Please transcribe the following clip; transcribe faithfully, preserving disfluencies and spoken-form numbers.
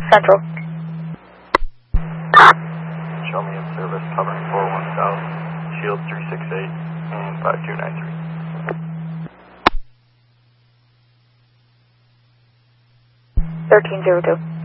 Central. Show me in service, hovering four one south, shield three six eight, and five two nine three. thirteen zero two.